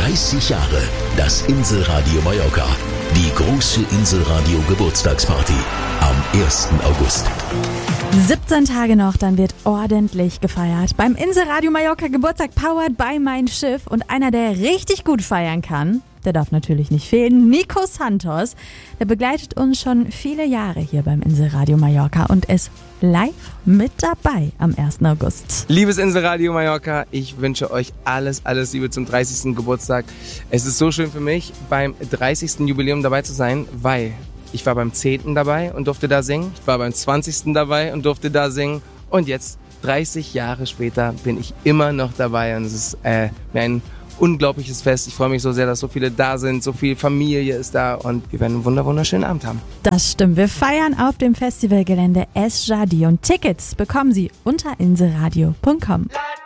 30 Jahre das Inselradio Mallorca. Die große Inselradio Geburtstagsparty am 1. August. 17 Tage noch, dann wird ordentlich gefeiert. Beim Inselradio Mallorca Geburtstag powered by Mein Schiff. Und einer, der richtig gut feiern kann, der darf natürlich nicht fehlen, Nico Santos. Der begleitet uns schon viele Jahre hier beim Inselradio Mallorca und ist live mit dabei am 1. August. Liebes Inselradio Mallorca, ich wünsche euch alles Liebe zum 30. Geburtstag. Es ist so schön für mich, beim 30. Jubiläum dabei zu sein, weil ich war beim 10. dabei und durfte da singen. Ich war beim 20. dabei und durfte da singen. Und jetzt, 30 Jahre später, bin ich immer noch dabei. Und es ist mir ein unglaubliches Fest. Ich freue mich so sehr, dass so viele da sind. So viel Familie ist da. Und wir werden einen wunderschönen Abend haben. Das stimmt. Wir feiern auf dem Festivalgelände Es Jardi. Und Tickets bekommen Sie unter inselradio.com.